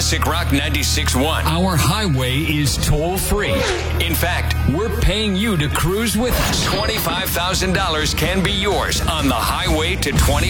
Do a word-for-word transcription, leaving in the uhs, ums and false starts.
Classic Rock ninety-six point one. Our highway is toll-free. In fact, we're paying you to cruise with us. twenty-five thousand dollars can be yours on the highway to twenty